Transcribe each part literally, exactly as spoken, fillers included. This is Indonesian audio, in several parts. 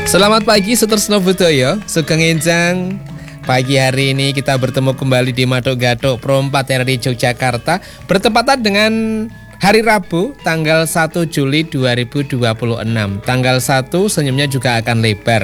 Selamat pagi Sutresno Budaya, Sugeng Enjang. Pagi hari ini kita bertemu kembali di Madok Gadok Pro empat R D Yogyakarta, bertepatan dengan hari Rabu tanggal satu Juli dua ribu dua puluh enam. Tanggal satu senyumnya juga akan lebar.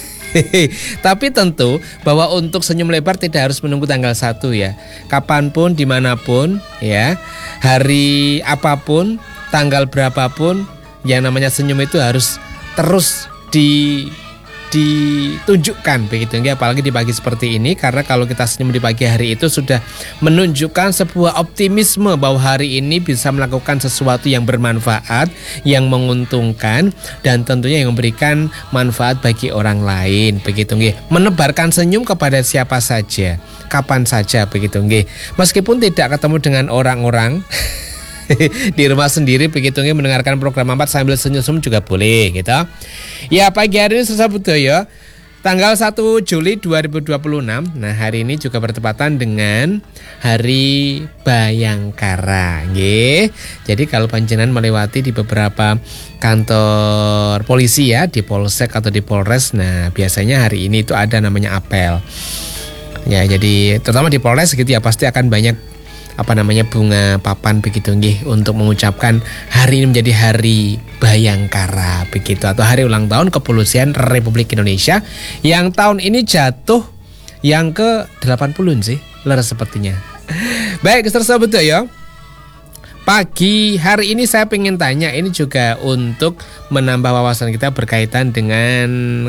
Tapi tentu bahwa untuk senyum lebar tidak harus menunggu tanggal satu ya. Kapanpun, dimanapun ya, hari apapun, tanggal berapapun, yang namanya senyum itu harus terus di ditunjukkan begitu ya, apalagi di pagi seperti ini, karena kalau kita senyum di pagi hari itu sudah menunjukkan sebuah optimisme bahwa hari ini bisa melakukan sesuatu yang bermanfaat, yang menguntungkan, dan tentunya yang memberikan manfaat bagi orang lain begitu nggih. Menebarkan senyum kepada siapa saja, kapan saja begitu nggih. Meskipun tidak ketemu dengan orang-orang di rumah sendiri begitu nggih, mendengarkan program empat sambil senyum-senyum juga boleh gitu. Ya, pagi hari ini Sutresno Budaya tanggal satu Juli dua ribu dua puluh enam. Nah, hari ini juga bertepatan dengan Hari Bayangkara nggih. Jadi kalau panjenengan melewati di beberapa kantor polisi ya, di Polsek atau di Polres, nah biasanya hari ini itu ada namanya apel. Ya, jadi terutama di Polres gitu ya, pasti akan banyak apa namanya bunga papan begitu nggih, untuk mengucapkan hari ini menjadi Hari Bayangkara begitu, atau hari ulang tahun Kepolisian Republik Indonesia yang tahun ini jatuh yang ke delapan puluh sih, leres sepertinya. Baik, Sutresno Budaya, pagi hari ini saya pengen tanya, ini juga untuk menambah wawasan kita berkaitan dengan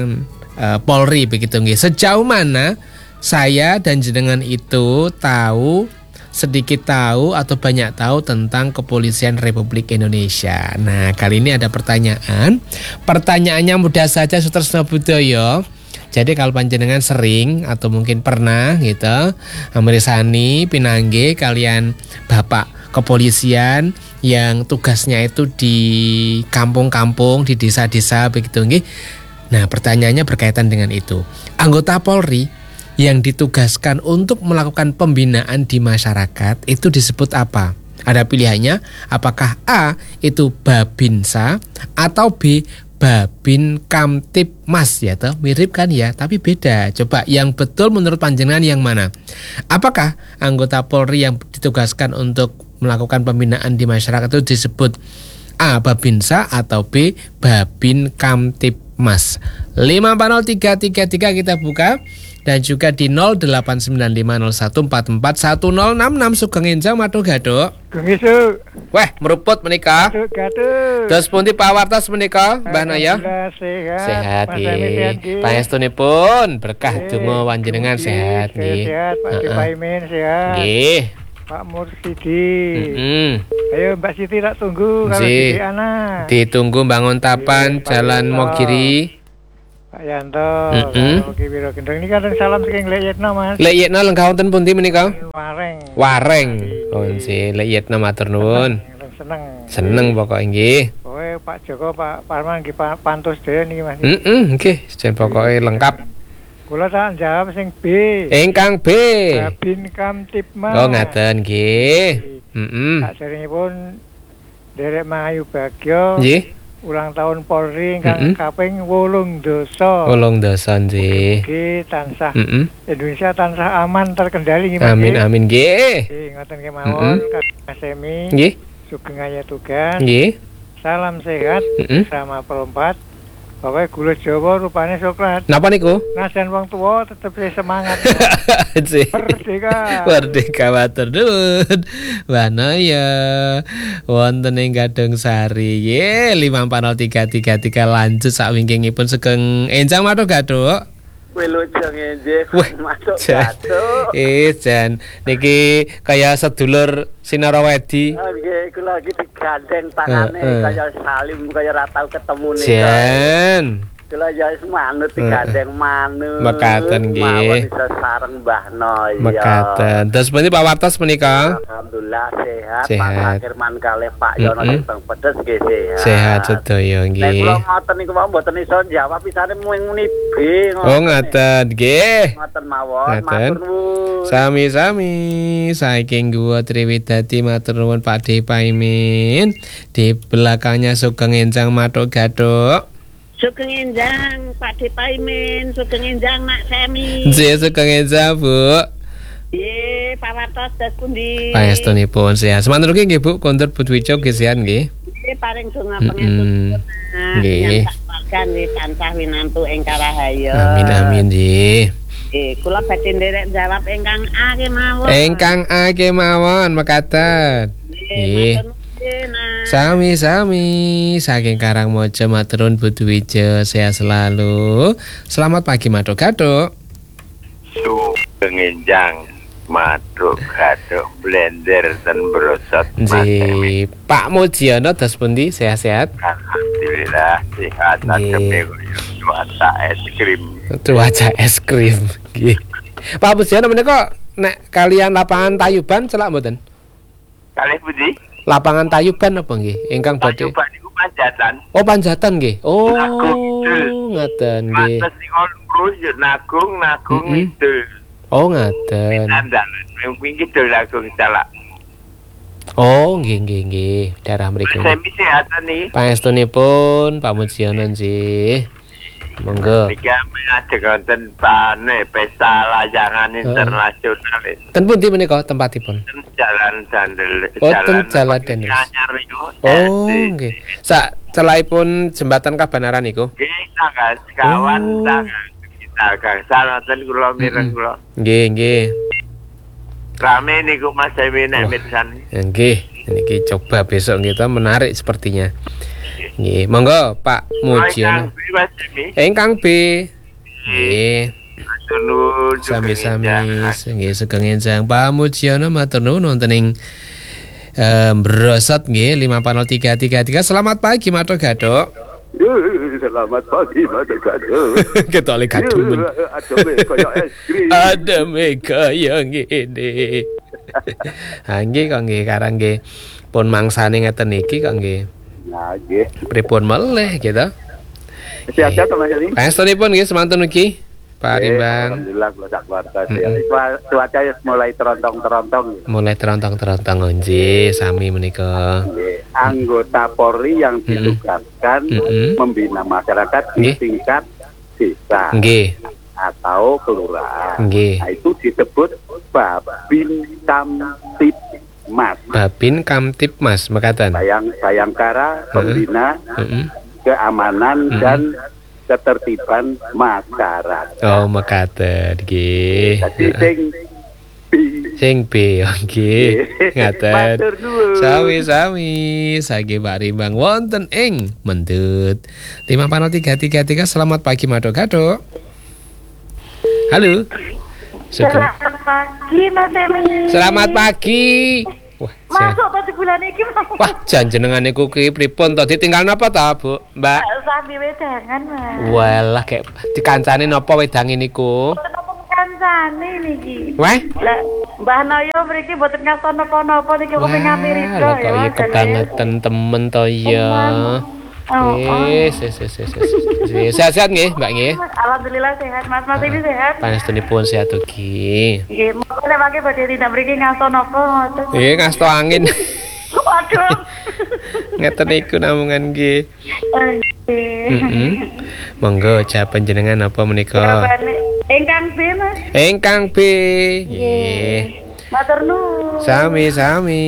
uh, Polri begitu nggih. Sejauh mana saya dan jenengan itu tahu, sedikit tahu atau banyak tahu tentang Kepolisian Republik Indonesia. Nah, kali ini ada pertanyaan. Pertanyaannya mudah saja Sutresno Budaya. Jadi kalau panjenengan sering atau mungkin pernah gitu mirsani pinangge kalian bapak kepolisian yang tugasnya itu di kampung-kampung, di desa-desa begitu nggih. Nah, pertanyaannya berkaitan dengan itu. Anggota Polri yang ditugaskan untuk melakukan pembinaan di masyarakat itu disebut apa? Ada pilihannya, apakah A itu Babinsa atau B Babin Kamtibmas ya toh? Mirip kan ya, tapi beda. Coba yang betul menurut panjenengan yang mana? Apakah anggota Polri yang ditugaskan untuk melakukan pembinaan di masyarakat itu disebut A Babinsa atau B Babin Kamtibmas? lima empat nol tiga tiga tiga kita buka. Dan juga di nol delapan sembilan lima nol satu empat empat satu nol enam enam. Sugeng Enjang Madok Gadok. Gengisu. Weh, meruput menika. Madok Gadok. Terus pundi pawartos menika, Mbah Naya? Sehat. Sehat nggih. Pangestunipun berkah donga panjenengan sehat nggih. Sehat, Pak Dipaimin sehat. Nggih. Pak Mursidi. Heeh. Ayo Mbak Siti tak tunggu kalau di anak. Ditunggu bangun tapan Jalan Mogiri. Pak Yanto, mm-hmm. Pak Kibiro Gendong ini kan salam saking Lek Yetna Mas. Lek Yetna lengkap wonten pundi menika? Wareng. Wareng. Oh si Lek Yetna matur nuwun. Seneng. Seneng pokoke nggih. Pokoke Pak Joko, Pak Parman nggih pantus dhewe niki Mas. Heeh, nggih, jen pokoke lengkap. Kula tak jawab sing B. Ingkang B. Babin Kamtibmas. Oh ngaten nggih. Heeh. Saderengipun Derek Mahayu Bagyo. Nggih. Ulang tahun Polri kang mm-hmm. kaping wolung dosa. Wolung dosa nggih. Nggih tansah mm-hmm. Indonesia tansah aman terkendali nggih. Amin amin nggih. Nggih ngoten kemawon mm-hmm. Kang Semi. Nggih. Sugeng Ayatugan. Nggih. Salam sehat mm-hmm. sama perempat. Pokoke gula Jawa rupane coklat. Napa niku? Najan wong tuwa tetep semangat. Merdeka. Merdeka matur nuwun. Mbah Naya wonten ing Gading Sari. Ye lima empat nol tiga tiga tiga lanjut sak wingkingipun Sugeng Enjang Madok Gadok. Wilujeng enjing Madok Gadok. Eh jan niki kaya sedulur Sinarawedi. Nggih, kula lagi digandeng tangane uh, uh. kaya salim kaya ra tau ketemu nih. Jan. Kula ya wis manut digandeng manut. Mekaten nggih. Mawon bisa sareng Mbah Noya. Mekaten. Terus pundi Pak Wartos menika? Alhamdulillah sehat. Sehat. Pak Akirman kalih Pak Yono teng Pedes nggih sehat. Sehat sedaya nggih. Nek kula ngoten niku wae mboten iso jawab pisane muni B ngoten. Oh ngaten nggih. Ngoten mawon. Matur nuwun. Sami-sami saking gua Triwidadi matur nuwun Pak Dipaimin. Di belakangnya Sugeng Enjang Madok Gadok. Sugeng enjang Pak De Paimin, sugeng enjang Nak Semi. Nggih, sugeng enjang, Bu. Nggih, Pak Wartos das pundi? Pangestunipun sehat. Semanten ugi nggih, Bu, kondur Budwijo nggih sehat nggih. Nggih, paring donga Mm-mm. pangestunipun. Nggih. Kan nggih tansah winantu ing karahayo. Amin amin nggih. Eh, kula badhe nderek jawab ingkang A kemawon. Ingkang A kemawon mekaten. Nggih. Sami-sami saking Karangmojo matur nuwun Budwijo, sehat selalu. Selamat pagi Maduk-Gaduk. Sugeng enjang Maduk-Gaduk blender dan brosot. Nggih, Pak Mujiono dos pundi sehat-sehat? Alhamdulillah sehat. Ademe cuaca es krim. Cuaca es krim. Nggih. Pak Mujiono menika nek kalian lapangan Tayuban celak mboten? Kalih pundi? Lapangan Tayuban apa nggih? Ingkang badhe. Tayuban niku Panjatan. Oh, Panjatan nggih. Oh, Nagung Kidul. ngaten nggih. Mantes sing ono yo Nagung, Nagung Mm-mm. Kidul. Oh, ngaten. Andalan mung Kidul Nagung Salak. Oh, nggih nggih nggih. Daerah mriku. Semi sehat nih. Pangestunipun Pak Mujiono nggih. Monggo. Iki ajeng wonten pane pesta layangan internasional. Ten pundi menika tempatipun? Jalan Dandel. Oh, ten Jalan Dandel. Anyar niku. Oh, nggih. Sak celahipun jembatan Kabanaran niku. Nggih, tanggal sekawan Oh. tanggal kita gangsal wonten kula mireng kula. Nggih nggih. Rame niku Mas Dewi nek mirsan. Nggih, niki coba besok kita menarik sepertinya. Nggih, monggo Pak Mujiono. Mas Dewi. Ingkang B. Nggih. Matur nuwun. Sami-sami nggih sugeng enjang Pak Mujiono matur nuwun wonten ing eh, Brosot nggih lima nol tiga tiga tiga. Selamat pagi Maduk-Gaduk. Selamat pagi Maduk-Gaduk. Ketole kadumen. Ademe koyo es krim. Ademe kaya ngene. Ha nggih kok nggih karang nggih pun mangsane ngeten iki kok nggih. Nah, nggih. Pripun meleh gitu. Sehat-sehat Mas Eli. Pangestunipun nggih semanten ugi Pak Rimbang. Alhamdulillah kula sak keluarga sehat. Cuaca wis mulai terontong-terontong. Mulai terontong-terontong nggih sami menika. Nggih. Anggota Polri yang ditugaskan Mm-mm. membina masyarakat di Nggih. tingkat desa Nggih, atau kelurahan. nggih. Nah, itu disebut Babin Kamtibmas. Babin Kamtibmas mekaten. Bayang Bayangkara pembina Heeh. keamanan Mm-mm. dan ketertiban masyarakat. Oh, mekaten nggih. Jadi sing bi Sing B nggih. Ngaten. Matur nuwun. Sami-sami saking Pak Rimbang wonten ing Mendut lima nol tiga tiga tiga. Selamat pagi Maduk-Gaduk. Halo. Sugeng. Selamat pagi Mas Emi. Selamat pagi. Wah, saya- Masuk tadi bulan ini Mas. Wah, jan jenengan niku ki pripun to? Ditinggal napa ta, Bu? Mbak? Sambil wedangan Mas. Walah kayak dikancane napa wedange niku? Boten apa kancane niki. Wah, Lah Mbah Noyo mriki boten ngasto napa-napa niki kok ping Amerika lah kok ya. iya kebangetan temen to ya. Oh, oh. Eh, ses ses ses ses. Sehat-sehat nggih, Mbak nggih. Alhamdulillah sehat Mas. Mas Emi sehat. Pangestunipun sehat ugi. Nggih, monggo nek mangke badhe tindak mriki ngasto napa ngoten. Eh, ngasto angin. Waduh. Ngeten niku namungan nggih. Nggih. Heeh. Monggo jawab panjenengan apa menika? Jawabane ingkang B Mas. Ingkang B. Nggih. Matur nuwun. Sami-sami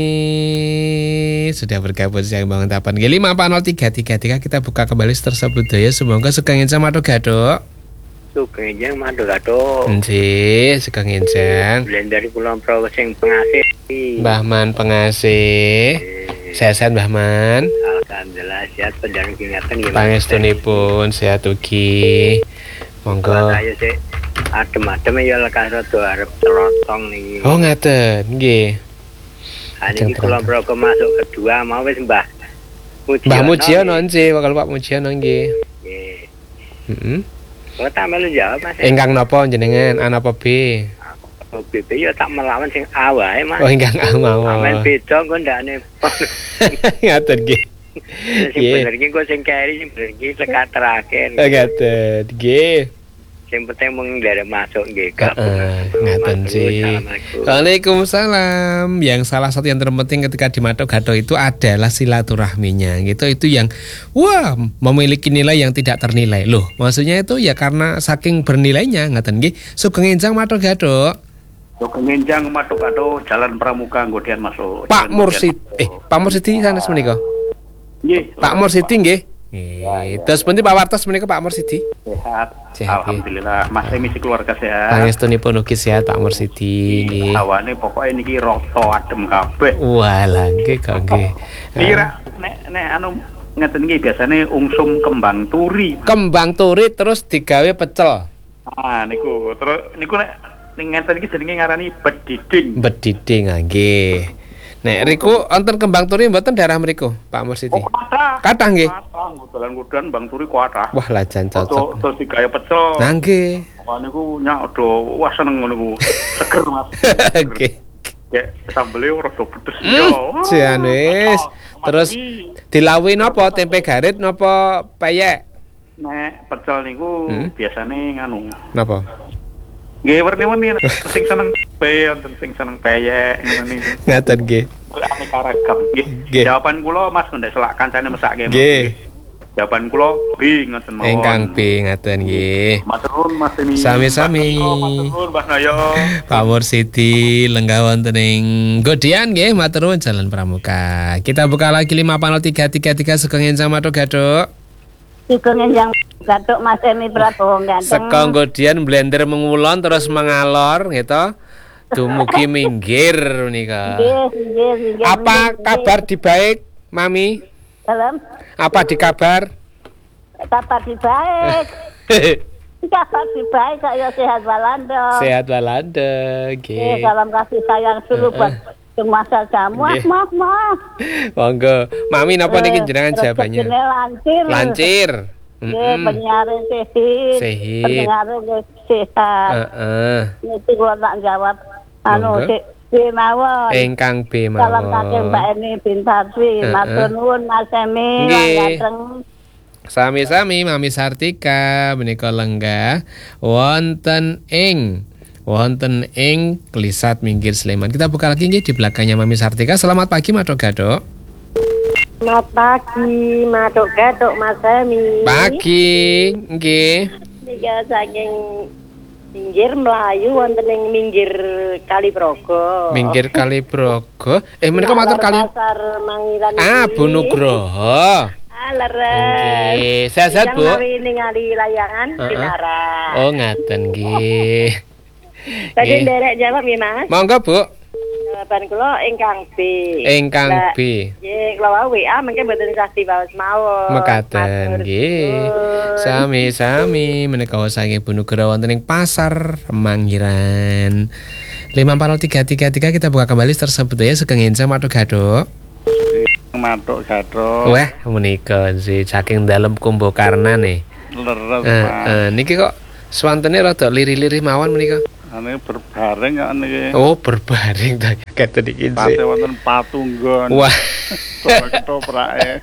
sudah bergabung siang bangun tapan G lima nol tiga tiga tiga. Kita buka kembali tersebut ya. Semoga sugeng enjang Maduk-Gaduk. Sugeng enjang Maduk-Gaduk. Nggih, sugeng enjang. Blender Kulon Progo sing pengasih. Mbah Man pengasih. Sehat Mbah Man. Alhamdulillah sehat panjang ingatan nggih. Pangestunipun sehat ugi. Monggo. Ayo sik adem-adem ya lekas rada arep terotong niki. Oh ngaten, nggih. Ha niki Kulon Progo masuk kedua mau wis Mbah. Mbah Mujiono nggih, kalau Pak Mujiono nggih. Nggih. Heeh. Kok tak melu jawab Mas. Ingkang napa jenengan? Ana apa B? B P ya tak melawan sing A wae Mas. Oh ingkang A Amen mawon. beda kok ndakne. Ngaten nggih. Sing bener iki kok sing keri sing bener iki lekat terakhir. Oh ngaten nggih. sing penting mung nderek masuk nggih. Heeh, ngaten sih. Waalaikumsalam. Yang salah satu yang terpenting ketika di Matok Gato itu adalah silaturahminya. Gitu itu yang wah, memiliki nilai yang tidak ternilai. Loh, maksudnya itu ya karena saking bernilainya ngaten nggih. Sugeng enjang Matok Gato. Sugeng enjang Matok Gato, Jalan Pramuka Ngodian masuk. Pak Mursid, eh Pak Mursidi sanes menika. Nggih. Pak Mursidi nggih. Nggih. Terus pundi Pak Wartos menika Pak Mursidi? Sehat. Sehat, Alhamdulillah. Mas Emisi keluarga sehat. Pangestunipun ugi sehat Pak Mursidi nggih. Awane pokoke niki rata adem kabeh. Walah nggih kok nggih. Kira nek nek anu ngeten iki biasane ungsum kembang turi. Kembang turi terus digawe pecel. Ah niku terus niku nek ning ngeten iki jenenge ngarani bediding. Bediding nggih. Nek riku wonten kembang turi mboten daerah mriku, Pak Mursidi. Oh, kathah. Kathah nggih. Kathah ngudan-ngudan bang turi kathah. Wah, lajan cocok. Terus digawe pecel. Nah nggih. Wah niku nyak do wah seneng ngono niku. Seger Mas. Nggih. Ya sambele rada pedes Hmm, yo. jan wis. Terus dilawuhi napa tempe garit napa peyek? Nek pecel niku Hmm? biasane nganu. Napa? Nggih werni-werni sing seneng pe, wonten sing seneng peyek ngono niku. Ngaten nggih. Aneka ragam nggih. Nggih. Jawaban kula Mas ndek selak kancane mesake. Nggih. Jawaban kula B ngoten mawon. Ingkang B ngaten nggih. Matur nuwun Mas ini. Sami-sami. Matur nuwun Mbah Nayo. Pak Mursidi lenggah wonten ing Godian nggih, matur nuwun Jalan Pramuka. Kita buka lagi lima nol tiga tiga tiga Sugeng enjang Matok Gato. Sugeng enjang Gatok Mas Emi Prabowo ganteng. Saka Godian blender mengulon terus mengalor gitu. Dumugi minggir menika. Nggih, nggih, nggih. Apa kabar di baik, Mami? Dalam Apa di kabar? kabar di baik. Kabar di baik saya sehat walanda. Sehat walanda, Eh, nggih. salam kasih sayang dulu buat semua sajamu. Nggih. Maaf, maaf. Monggo. Mami napa niki jenengan jawabannya? Rezekine lancir. Lancir. Nggih, Mm-mm. penyiar sehat. Sehat. Pendengar sehat. Heeh. Niki kula tak jawab anu Monggo. sik B mawon. Ingkang B Salam kakek mawon. Mbak Eni bin Tarwi. Heeh. Matur nuwun Mas Emi. Nggih. Ganteng. Sami-sami Mami Sartika menika lenggah wonten ing wonten ing Klisat Minggir Sleman. Kita buka lagi nggih di belakangnya Mami Sartika. Selamat pagi Matok Gato. Selamat pagi, Matok Gatok Mas Emi. Pagi nggih. Nika saking minggir Melayu wonten ing minggir Kali Progo. Minggir Kali Progo. Eh menika matur kali. Pasar Mangilan. Ah, Bu Nugroho. Ah, leres. Nggih, sehat-sehat, Bu. Yang ningali layangan Heeh. Binaran. Oh, ngaten nggih. Tadi Nggih. nderek jawab ya, Mas. Monggo, Bu. Jawaban kula ingkang B. Ingkang Lah, B. nggih, kula W A mengke mboten sasti waos mawon. Mekaten nggih. Sami-sami menika saking Bu Nugroho wonten ing Pasar Manggiran. lima empat nol tiga tiga tiga kita buka kembali tersebut ya Sugeng enjang Matok Gato. Matok Gato. Wah, menika sih saking dalem Kumbakarna nih. Leres Eh, Mas. eh, niki kok swantene rada liri-liri mawon menika. Ane berbareng kok niki. Oh, berbaring ta katen iki sih. Pate wonten patunggon. Wah. Ketoprake.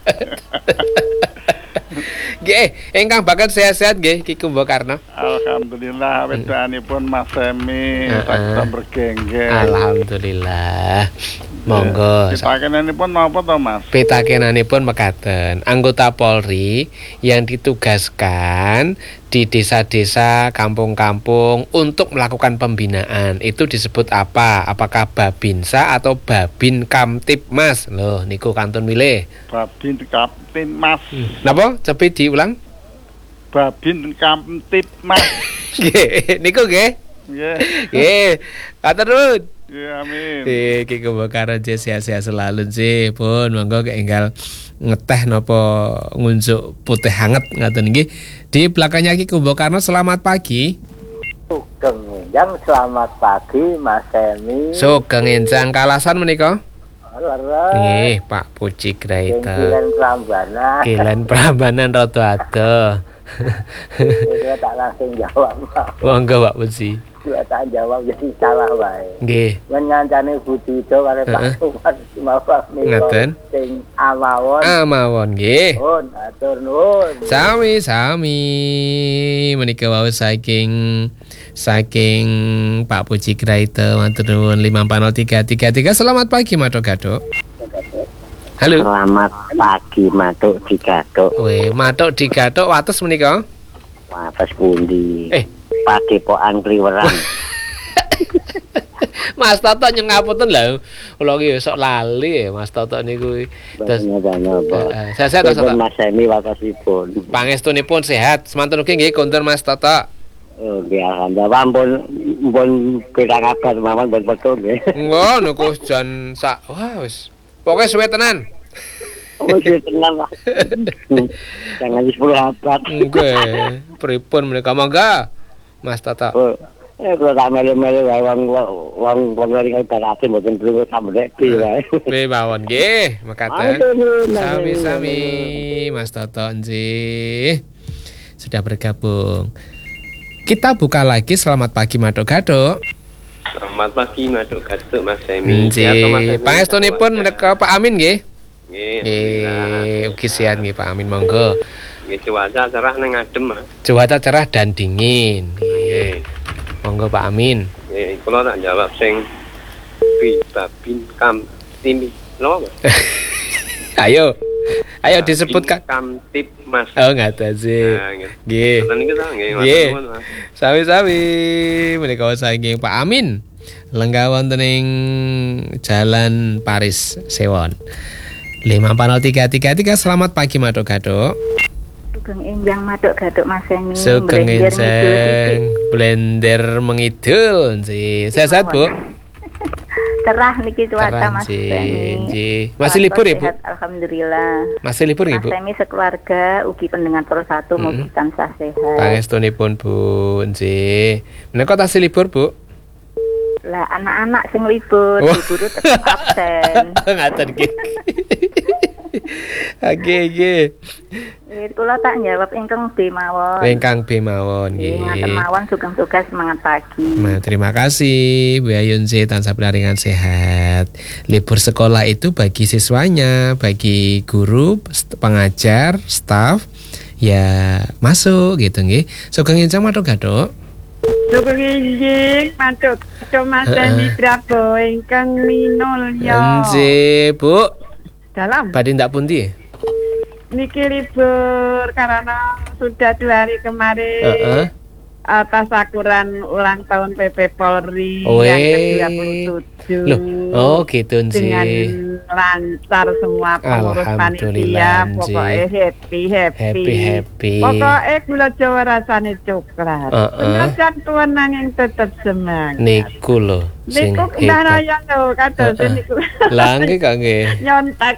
Nggih, ingkang bakat sehat-sehat nggih Ki Kumbakarna. Alhamdulillah wedanipun Mas Semi Heeh. tak bergenggeng. Alhamdulillah. Monggo. Pitakenanipun napa to Mas? Pitakenanipun mekaten, anggota Polri yang ditugaskan di desa-desa, kampung-kampung untuk melakukan pembinaan itu disebut apa? Apakah Babinsa atau Babin Kamtibmas? Loh, niku kantun milih. Babin Kapten Mas. Napa? Coba diulang. Babin Kamtib Mas. Nggih, niku nggih. Nggih. Nggih. Katur nuwun. Ya amin. Eh, Ki Kumbakarna sehat-sehat selalu sih, pun monggo keenggal ngeteh napa ngunjuk putih hangat ngaten nggih. Di belakangnya Ki Kumbakarna selamat pagi. Sugeng enjang selamat pagi Mas Semi. Sugeng enjang kalasan menika. Leres. Nggih, Pak Puci Graita. Kilen Prambanan. Kilen Prambanan rada adoh. Itu tak langsung jawab. Monggo Pak Puji. Dua tak jawab jadi salah wae. Nggih. Men ngancane Budi itu kare Pak Tuhan maaf Ngaten. sing amawon. Amawon nggih. Nuwun, atur nuwun. Sami-sami menika wau saking saking Pak Puji Graite matur nuwun lima empat nol tiga tiga tiga. Selamat pagi Matuk Gaduk. Halo. Selamat pagi Matuk di Gaduk. Weh, Matuk di Gaduk wates menika. Wates pundi? Eh, Padepokan Kliweran. Mas Toto nyeng ngapunten lho. Kula iki sok lali Mas Toto niku. Terus Banyak-banyak. sehat Mas Toto. Mas Semi wakasipun. Pangestunipun sehat. Semanten ugi nggih kondur Mas Toto. Oh, nggih alhamdulillah pun pun pirang kabar mawon ben betul nggih. Ngono kok jan sak wah wis. Pokoke suwe tenan. Oh, suwe tenan lah. Jangan sepuluh abad. Nggih, pripun menika mangga Mas Toto. Oh, eh kalau tak melu-melu wae wong wong wong lari kaya barate mboten perlu sampe iki wae. Piye mawon nggih, mekaten. Sami-sami Mas Toto nggih. Sudah bergabung. Kita buka lagi selamat pagi Matuk Gaduk. Selamat pagi Matuk Gaduk Mas Semi. Nggih, pangestunipun menika Pak Amin nggih. Nggih. Nggih, ugi sehat nggih Pak Amin monggo. Nggih cuaca cerah nang adem Mas. Cuaca cerah dan dingin. Nggih. Monggo Pak Amin. Nggih, kula tak jawab sing Babin Kam Timi. Lho Mas. Ayo. Ayo disebutkan. Kamtip Mas. Oh, ngaten sih. Nah, nggih. Nggih. Ngoten niku ta nggih. Nggih. Matur nuwun, Mas. Sami-sami menika saking Pak Amin. Lenggah wonten ing Jalan Paris Sewon. lima empat nol tiga tiga tiga. Selamat pagi Matuk Gaduk. Sugeng enjang Matuk Gaduk Mas Semi. Sugeng Blender ngidul enjang blender mengidul sih. Sehat Bu? Cerah niki cuaca Cerah, Mas Ci. Semi. Ci. Masih libur ya Bu? Sehat, alhamdulillah. Masih libur ya Mas Bu? Semi sekeluarga ugi pendengar Pro satu Mm-mm. mugi tansah sehat. Pangestunipun Bu nggih. Menika tasih libur Bu? Lah anak-anak sing libur, Oh. guru tetap absen. Ngaten nggih. Oke nggih. Eh, kula tak jawab ingkang B mawon. Ingkang B mawon Nggih, ngaten nggih. mawon sugeng tugas semangat pagi. Nah, terima kasih Bu Ayunzi tansah pinaringan sehat. Libur sekolah itu bagi siswanya, bagi guru, st- pengajar, staf ya masuk gitu nggih. Sugeng enjang Matuk Gaduk. Sugeng enjing Matuk Gaduk Mas Semi Prabowo ingkang minul ya. Nggih, Bu. Dalam Badhe ndak pundi? niki libur karena sudah dua hari kemarin Heeh. atas akuran ulang tahun P P Polri Oh, yang ke eh. dua puluh tujuh. Loh, oh gitu Dengan sih. lancar semua pengurus Alhamdulillah, panitia, pokoknya happy happy. Happy happy. Pokoknya gula Jawa rasane coklat. Heeh. Penajan tuan nanging tetep semangat. Niku lho sing Niku hebat. ndaraya lho kados Heeh. niku. Lah nggih kok nggih. Nyontek.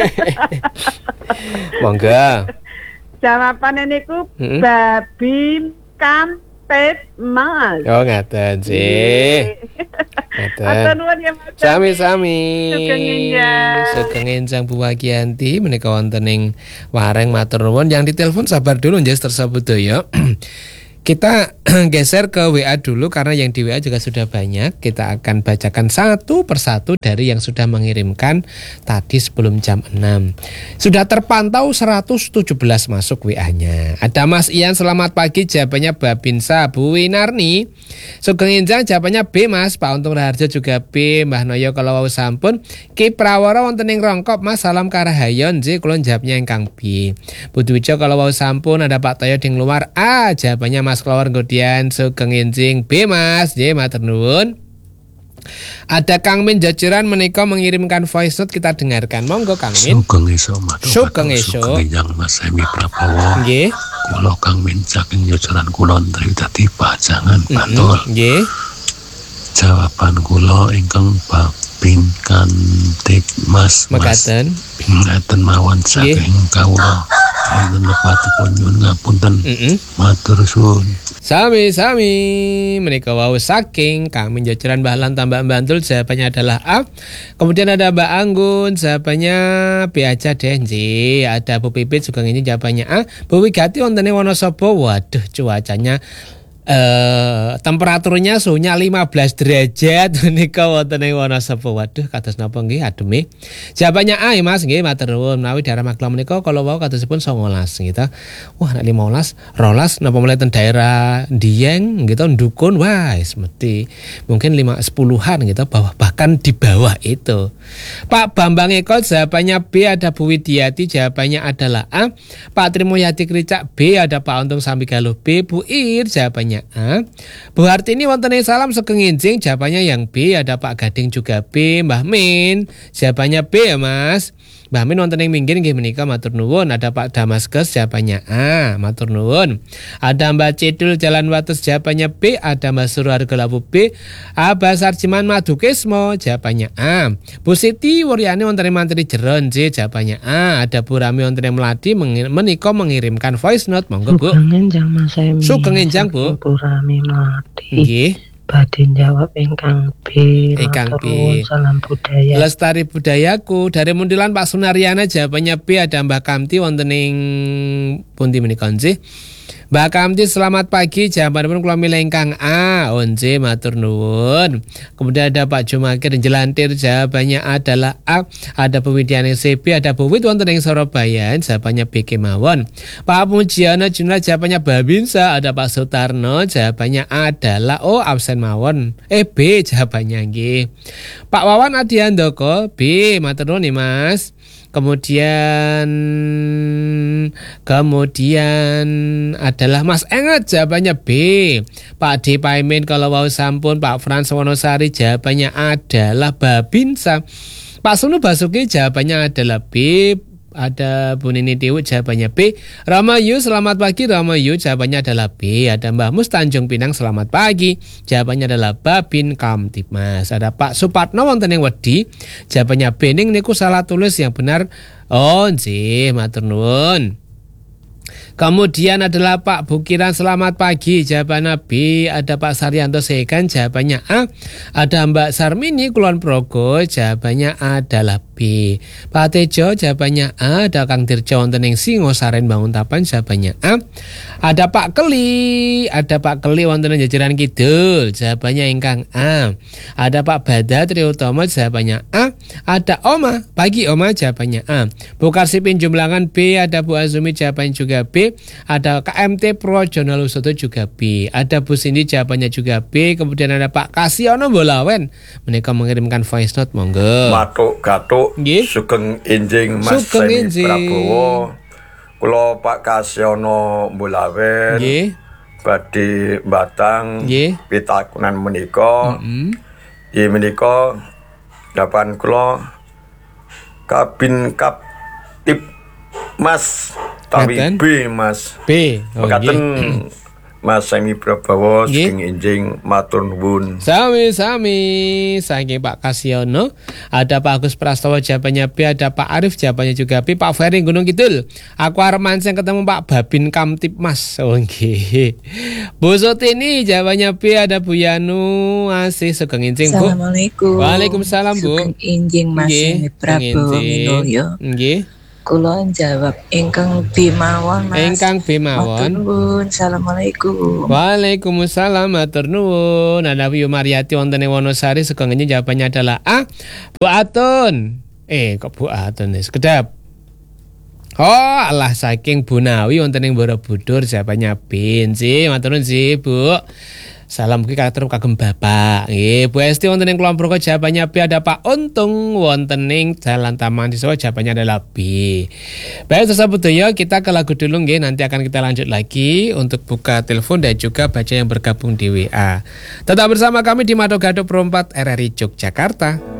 Monggo. Jawabannya niku Mm-mm. babi kampet mas. Oh ngaten sih. Atur Ngaten. nuwun ya Mas. Sami-sami. Sugeng enjang. Sugeng enjang Bu Wagianti menika wonten ing Wareng matur nuwun. Yang ditelepon sabar dulu njes tersebut ya. Kita geser ke W A dulu karena yang di W A juga sudah banyak. Kita akan bacakan satu persatu dari yang sudah mengirimkan tadi sebelum jam enam. Sudah terpantau seratus tujuh belas masuk W A-nya. Ada Mas Ian, selamat pagi, jawabannya Babinsa. Bu Winarni, Sugeng enjang, jawabannya B Mas. Pak Untung Raharjo juga B. Mbah Noyo kalau wau sampun. Ki Prawara wonten ing Rongkop Mas, salam karahayon. J kula jawabnya ingkang B. Bu Dwijo kalau wau sampun. Ada Pak Toyo ding luar A, jawabannya Mas Kelawar Godian. Sugeng enjing B Mas. J matur nuwun. Ada Kang Min Jajaran menika mengirimkan voice note, kita dengarkan. Monggo Kang Min. Sugeng esuk Matuk Sugeng Gaduk, esuk. Sugeng enjang Mas Semi Prabowo. Nggih. Kula Kang Min saking Jajaran Kulon Tri dadi pajangan Bantul. Nggih. Jawaban kula ingkang babin kantik Mas. Mas. Mekaten. Ngaten mawon saking kawula wonten lepatipun nyuwun ngapunten. Mm-mm. Matur suwun. Sami-sami menika wau saking kami jajaran Mbah Lan tambah Bantul, jawabannya adalah A. Kemudian ada Mbak Anggun, jawabannya B aja deh. J. Ada Bu Pipit juga ini jawabannya A. Bu Wigati wontene Wonosobo, waduh cuacanya Uh, temperaturnya suhunya lima belas derajat menika wonten ing Wonosobo. Waduh kados napa nggih ademe. Jawabannya A Mas nggih matur nuwun. Menawi daerah Magelang menika kalau wau kadosipun songolas gitu. Wah nek lima belas, rolas napa mulai ten daerah Dieng gitu Ndukun wah wis mesti mungkin lima sepuluhan gitu bawah bahkan di bawah itu. Pak Bambang Eko jawabannya B, ada Bu Widiati jawabannya adalah A. Pak Trimoyati Kricak B, ada Pak Untung Sambigalo B. Bu Ir jawabannya A. Bu Hartini wonten ing salam sugeng enjing jawabannya yang B, ada Pak Gading juga B. Mbah Min jawabannya B ya Mas. Mbah Min wonten ing minggir nggih menika matur nuwun. Ada Pak Damaskus jawabannya A, matur nuwun. Ada Mbak Cedul Jalan Wates jawabannya B, ada Mbak Suruh Harga Labu B. Abah Sarjiman Madukismo jawabannya A. Bu Siti Wuryani wonten ing Mantri Jeron J jawabannya A. Ada Bu Rami wonten ing Melati menika mengirimkan voice note monggo Bu. Sugeng enjang Mas Emi. Sugeng enjang Bu. Bu Rami Melati. Nggih. Badhe jawab ingkang B. Ingkang B. Salam budaya. Lestari budayaku. Dari Mundilan Pak Sunaryana jawabannya B, ada Mbak Kamti wonten ing pundi menika nggih. Mbak Kamti selamat pagi, jawabanipun kula milih ingkang A. Onje matur nuwun. Kemudian ada Pak Jumakir Jelantir jawabannya adalah A. Ada Bu Widiani C B, ada Bu Wit wonten ing Surabaya jawabannya B kemawon. Pak Mujiana Junra jawabannya Babinsa, ada Pak Sutarno jawabannya adalah O absen mawon. Eh B jawabannya nggih. Pak Wawan Adiandoko B matur nuwun nih Mas. Kemudian kemudian adalah Mas Enget jawabannya B. Pak D Paimin kalau wau sampun. Pak Frans Wonosari jawabannya adalah Babinsa. Pak Sunu Basuki jawabannya adalah B. Ada Bu Nini Tiwu jawabannya B. Ramayu selamat pagi Ramayu jawabannya adalah B. Ada Mbah Mus Tanjung Pinang selamat pagi jawabannya adalah Babin Kamtipmas. Ada Pak Supatno wonten ing Wedi jawabannya B. Ning niku salah tulis yang benar. Oh nggih matur nuwun. Kemudian adalah Pak Bukiran selamat pagi jawabannya B. Ada Pak Saryanto Sekan jawabannya A. Ada Mbak Sarmini Kulon Progo jawabannya adalah B. Pak Tejo jawabannya A. Ada Kang Dirjo wonten ing Singosaren Banguntapan jawabannya A. Ada Pak Keli, ada Pak Keli wonten ing Jajaran Kidul jawabannya ingkang A. Ada Pak Bada Triutomo jawabannya A. Ada Oma pagi Oma jawabannya A. Bu Karsipin Jumlangan B. Ada Bu Azumi jawabannya juga B. Ada K M T Projono Lusoto juga B. Ada Bu Cindy jawabannya juga B. Kemudian ada Pak Kasiono Bolawen menika mengirimkan voice note monggo. Matuk gatuk sugeng enjing Mas Sugeng Semi Prabowo. Kula Pak Kasiono Bolawen. Nggih. Badhe Batang. Nggih. Pitakunan menika. Heeh. Nggih menika dapan kula Kabin Kaptip Mas Tawi B Mas B. Oh, Mekaten Mas Semi Prabowo saking enjing matur nuwun. Sami-sami saking Pak Kasiono. Ada Pak Agus Prastowo jawabannya B. Ada Pak Arif jawabannya juga B. Pak Ferry Gunung Kidul. Aku arep mancing ketemu Pak Babin Kamtipmas. Oh nggih. Bu Sutini jawabannya B. Ada Bu Yanu asih sugeng enjing Bu. Assalamualaikum. Waalaikumsalam Bu. Sugeng enjing Mas Semi Prabowo Minulyo. Nggih. Kula jawab ingkang B mawon Mas. Ingkang B mawon. Matur nuwun. Assalamualaikum. Waalaikumsalam matur nuwun. Ada Bu Mariati wonten ing Wonosari sugeng enjing jawabannya adalah A. Bu Atun. Eh kok Bu Atun wis kedap. Oh alah saking Bu Nawi wonten ing Borobudur jawabannya B. Nggih matur nuwun sih Bu. Salam kuwi katur kagem Bapak. Nggih, Bu Esti wonten ing Kulon Progo jawabannya B. Ada Pak Untung wonten ing Jalan Taman Siswa jawabannya adalah B. Baik, tersebut ya kita ke lagu dulu nggih, nanti akan kita lanjut lagi untuk buka telepon dan juga baca yang bergabung di W A. Tetap bersama kami di Mado Gado Pro empat R R I Yogyakarta.